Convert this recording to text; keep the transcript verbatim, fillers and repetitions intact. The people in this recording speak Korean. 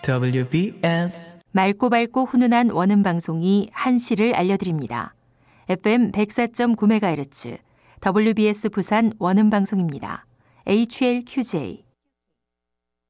더블유비에스 맑고 밝고 훈훈한 원음 방송이 한시를 알려드립니다. 에프엠 백사 점 구 메가헤르츠 더블유비에스 부산 원음 방송입니다. 에이치엘큐제이